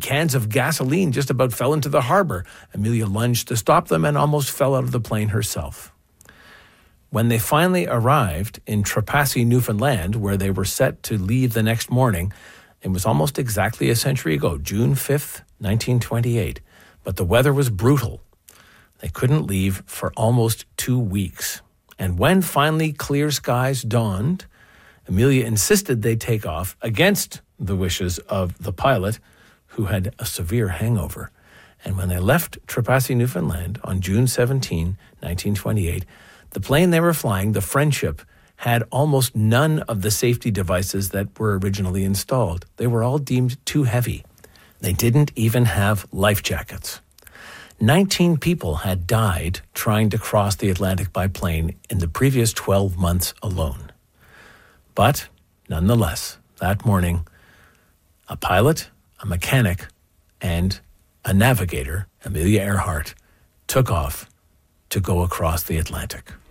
cans of gasoline just about fell into the harbor. Amelia lunged to stop them and almost fell out of the plane herself. When they finally arrived in Trepassey, Newfoundland, where they were set to leave the next morning, it was almost exactly a century ago, June 5th, 1928. But the weather was brutal. They couldn't leave for almost 2 weeks. And when finally clear skies dawned, Amelia insisted they take off against the wishes of the pilot, who had a severe hangover. And when they left Trepassey, Newfoundland on June 17, 1928, the plane they were flying, the Friendship, had almost none of the safety devices that were originally installed. They were all deemed too heavy. They didn't even have life jackets. 19 people had died trying to cross the Atlantic by plane in the previous 12 months alone. But, nonetheless, that morning, a pilot, a mechanic, and a navigator, Amelia Earhart, took off to go across the Atlantic.